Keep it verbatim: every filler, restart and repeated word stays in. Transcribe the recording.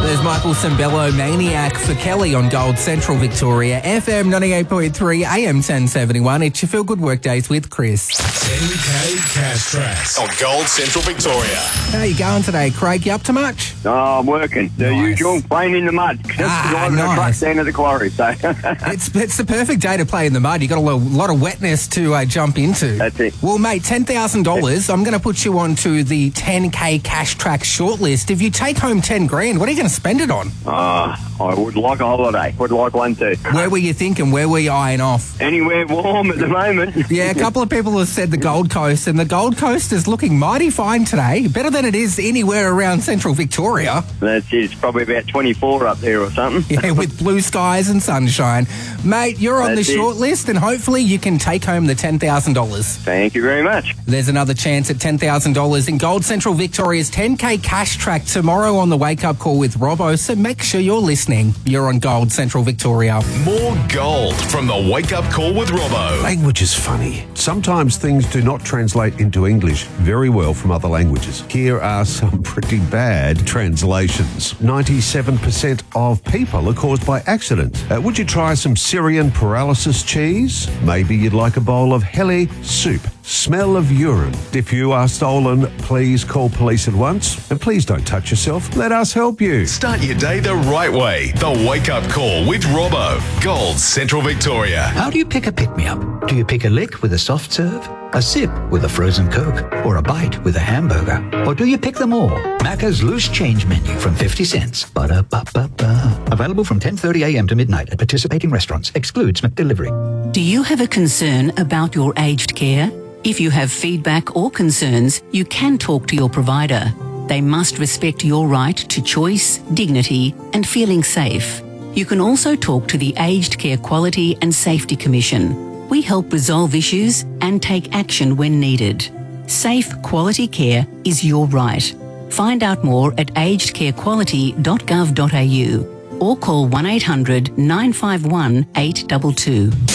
There's Michael Sembello, Maniac for Kelly on Gold Central Victoria, F M ninety-eight point three, A M ten seventy-one. It's your Feel Good Workdays with Chris. ten K Cash Tracks on Gold Central Victoria. How you going today, Craig? You up to much? Oh, I'm working. The Nice. usual, playing in the mud. Just Ah, driving nice. a truck down to the quarry. So It's it's the perfect day to play in the mud. You got a lo- lot of wetness to uh, jump into. That's it. Well, mate, ten thousand dollars. I'm going to put you onto the ten K Cash Track shortlist. If you take home ten grand, what are you going to spend it on? uh, I would like a holiday. Would like one too. Where were you thinking? Where were you eyeing off? Anywhere warm at the moment. Yeah, a couple of people have said the Gold Coast, and the Gold Coast is looking mighty fine today. Better than it is anywhere around central Victoria. That's it. It's probably about twenty-four up there or something. Yeah, with blue skies and sunshine. Mate, you're on That's the it. short list, and hopefully you can take home the ten thousand dollars. Thank you very much. There's another chance at ten thousand dollars in Gold Central Victoria's ten K Cash Track tomorrow on the Wake Up Call with Robbo, so make sure you're listening. You're on Gold Central Victoria. More gold from the Wake Up Call with Robbo. Language is funny. Sometimes things do not translate into English very well from other languages. Here are some pretty bad translations. ninety-seven percent of people are caused by accident. Uh, would you try some Syrian paralysis cheese? Maybe you'd like a bowl of heli soup. Smell of urine. If you are stolen, please call police at once. And please don't touch yourself. Let us help you. Start your day the right way. The Wake Up Call with Robbo. Gold Central Victoria. How do you pick a pick-me-up? Do you pick a lick with a soft serve, a sip with a frozen Coke, or a bite with a hamburger? Or do you pick them all? Macca's Loose Change Menu from fifty cents. Ba-da-ba-ba-ba. Available from ten thirty a m to midnight at participating restaurants. Excludes McDelivery. Do you have a concern about your aged care? If you have feedback or concerns, you can talk to your provider. They must respect your right to choice, dignity, and feeling safe. You can also talk to the Aged Care Quality and Safety Commission. We help resolve issues and take action when needed. Safe, quality care is your right. Find out more at aged care quality dot gov dot a u or call one eight hundred nine five one eight two two.